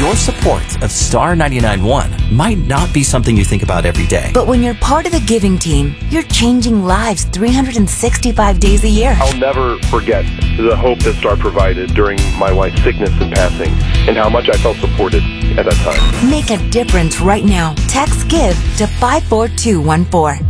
your support of Star 99.1 might not be something you think about every day. But when you're part of the giving team, you're changing lives 365 days a year. I'll never forget the hope that Star provided during my wife's sickness and passing, and how much I felt supported at that time. Make a difference right now. Text GIVE to 54214.